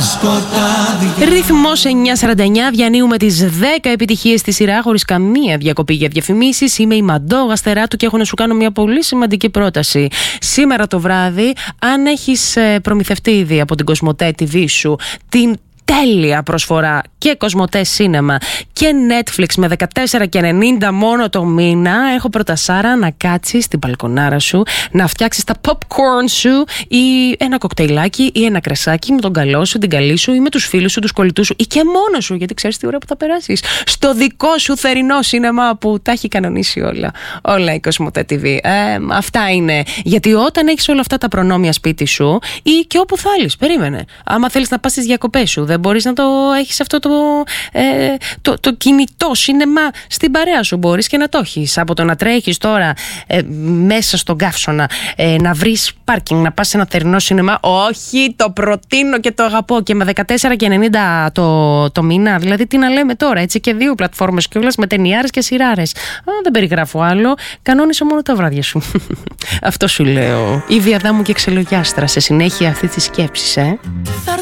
Ρυθμός 9:49, διανύουμε τις 10 επιτυχίες στη σειρά χωρίς καμία διακοπή για διαφημίσεις. Είμαι η Μαντώ Γαστεράτου και έχω να σου κάνω μια πολύ σημαντική πρόταση. Σήμερα το βράδυ, αν έχεις προμηθευτεί ήδη από την Κοσμοτέ TV σου την τέλεια προσφορά και Κοσμοτέ Σίνεμα και Netflix με 14,90 μόνο το μήνα, έχω προτασάρα να κάτσεις στην μπαλκονάρα σου, να φτιάξεις τα popcorn σου ή ένα κοκτέιλάκι ή ένα κρασάκι με τον καλό σου, την καλή σου ή με τους φίλους σου, τους κολλητούς σου ή και μόνο σου, γιατί ξέρεις τι ώρα που θα περάσεις στο δικό σου θερινό σίνεμα που τα έχει κανονίσει όλα η Κοσμοτέ TV. Αυτά είναι, γιατί όταν έχεις όλα αυτά τα προνόμια σπίτι σου ή και όπου θέλεις, περίμενε, άμα θέλεις να πας στις διακοπές σου, δεν μπορείς να το έχεις αυτό το κινητό σίνεμα στην παρέα σου, μπορείς και να το έχεις. Από το να τρέχεις τώρα μέσα στον καύσωνα, να βρεις πάρκινγκ, να πας σε ένα θερινό σίνεμα, όχι, το προτείνω και το αγαπώ και με 14,90 το μήνα, δηλαδή τι να λέμε τώρα, έτσι, και 2 πλατφόρμες κιόλας με ταινιάρες και σειράρες. Δεν περιγράφω άλλο, κανόνισε μόνο τα βράδια σου. Αυτό σου λέω, η Διαδάμου και Ξελογιάστρα, σε συνέχεια αυτή τη σκέψη,